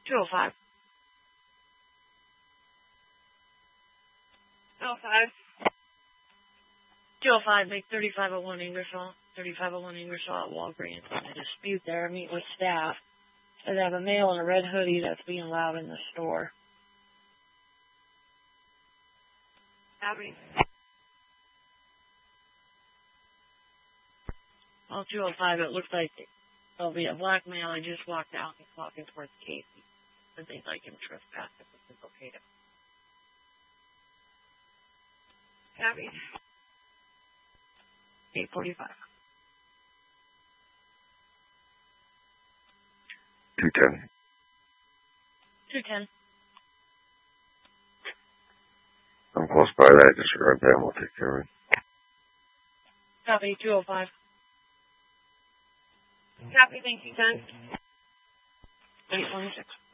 205. 205, make 3501 Ingersoll. 3501 Ingersoll at Walgreens. In a dispute there, meet with staff. Said they have a male in a red hoodie that's being loud in the store. Copy. Well, 205, it looks like there'll be a black male. He just walked out. He's walking towards Casey. Said they'd like him trespass if this is okay to. Copy. 845. 210. 210. I'm close by that. Disregard that. We'll take care of it. Copy. 205. Copy. Thank you, 10. 816.